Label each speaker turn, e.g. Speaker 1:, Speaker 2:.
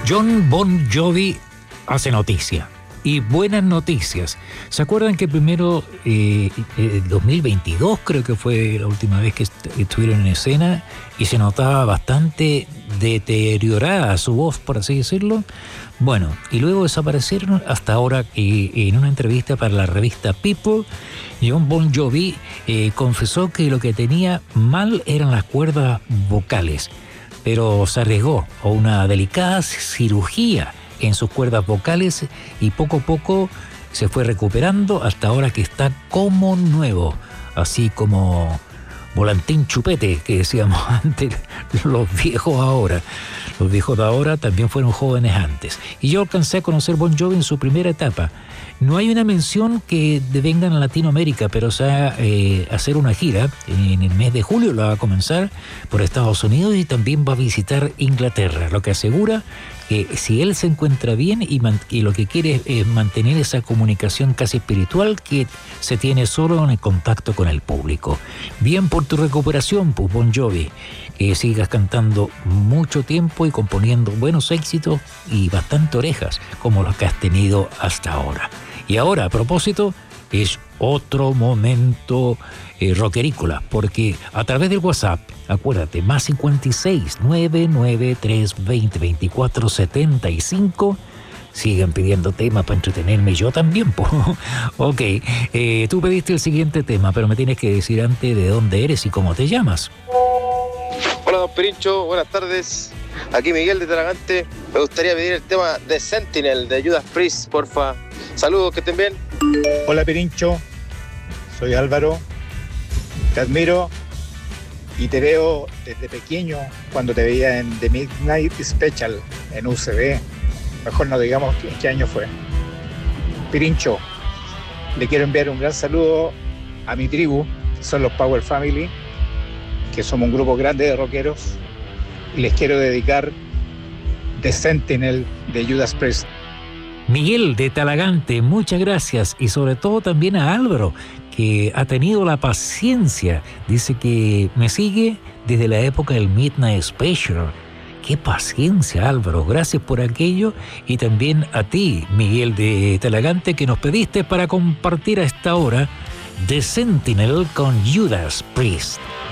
Speaker 1: Jon Bon Jovi hace noticia. Y buenas noticias. ¿Se acuerdan que primero, 2022 creo que fue la última vez que estuvieron en escena y se notaba bastante deteriorada su voz, por así decirlo? Bueno, y luego desaparecieron hasta ahora que en una entrevista para la revista People, Jon Bon Jovi confesó que lo que tenía mal eran las cuerdas vocales, pero se arriesgó a una delicada cirugía en sus cuerdas vocales y poco a poco se fue recuperando hasta ahora que está como nuevo, así como volantín chupete que decíamos antes, los viejos de ahora también fueron jóvenes antes. Y yo alcancé a conocer Bon Jovi en su primera etapa. No hay una mención que vengan a Latinoamérica, pero se va a hacer una gira en el mes de julio, la va a comenzar por Estados Unidos y también va a visitar Inglaterra, lo que asegura que si él se encuentra bien y lo que quiere es mantener esa comunicación casi espiritual que se tiene solo en el contacto con el público. Bien por tu recuperación, pues, Bon Jovi, que sigas cantando mucho tiempo y componiendo buenos éxitos y bastante orejas como los que has tenido hasta ahora. Y ahora, a propósito, es otro momento rockerícola, porque a través del WhatsApp, acuérdate, más 56 993 20 24 75, sigan pidiendo temas para entretenerme yo también, po. Ok, tú pediste el siguiente tema, pero me tienes que decir antes de dónde eres y cómo te llamas.
Speaker 2: Hola, don Pirincho, buenas tardes. Aquí Miguel de Talagante. Me gustaría pedir el tema de Sentinel de Judas Priest, porfa. Saludos, que estén bien.
Speaker 3: Hola Pirincho, soy Álvaro. Te admiro y te veo desde pequeño cuando te veía en The Midnight Special en UCB. Mejor no digamos en qué año fue. Pirincho, le quiero enviar un gran saludo a mi tribu, son los Power Family, que somos un grupo grande de rockeros, y les quiero dedicar The Sentinel de Judas Priest.
Speaker 1: Miguel de Talagante, muchas gracias, y sobre todo también a Álvaro, que ha tenido la paciencia. Dice que me sigue desde la época del Midnight Special. ¡Qué paciencia, Álvaro! Gracias por aquello, y también a ti, Miguel de Talagante, que nos pediste para compartir a esta hora The Sentinel con Judas Priest.